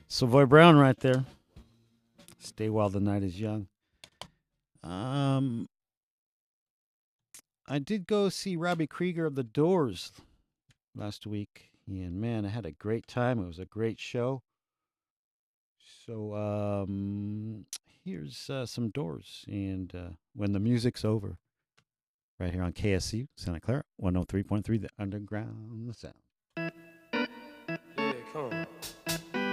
Savoy Brown right there. Stay while the night is young. Um, I did go see Robbie Krieger of the Doors last week, and man, I had a great time. It was a great show. So here's some Doors, and when the music's over, right here on KSC Santa Clara 103.3, the Underground Sound. Yeah, come on.